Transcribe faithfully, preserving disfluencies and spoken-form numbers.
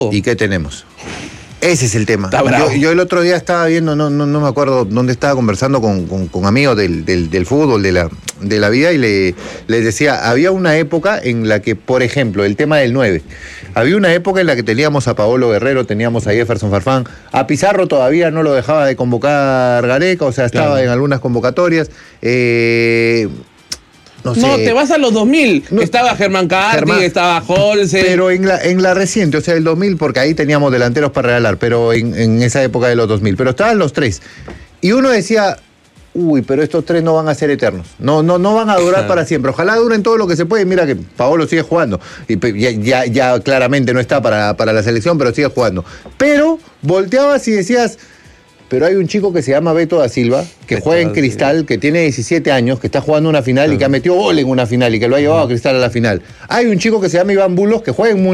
¿Y qué tenemos? Ese es el tema. Está bravo. Yo, yo el otro día estaba viendo, no, no, no me acuerdo dónde estaba conversando con, con, con amigos del, del, del fútbol, de la, de la vida, y le, les decía, había una época en la que, por ejemplo, el tema del nueve, había una época en la que teníamos a Paolo Guerrero, teníamos a Jefferson Farfán, a Pizarro todavía no lo dejaba de convocar Gareca, o sea, estaba Claro. en algunas convocatorias. Eh, No, sé, No, te vas a los dos mil. No, estaba Germán Carti, Germán, estaba Holze. Pero en la, en la reciente, o sea, el dos mil, porque ahí teníamos delanteros para regalar, pero en, en esa época de los dos mil, pero estaban los tres. Y uno decía, uy, pero estos tres no van a ser eternos, no, no, no van a durar para siempre. Ojalá duren todo lo que se puede. Mira que Paolo sigue jugando, y ya, ya, ya claramente no está para, para la selección, pero sigue jugando. Pero volteabas y decías... Pero hay un chico que se llama Beto da Silva, que Beto juega en da Cristal, Silva. que tiene diecisiete años, que está jugando una final y que ha metido gol en una final y que lo ha llevado a Cristal a la final. Hay un chico que se llama Iván Bulos, que juega en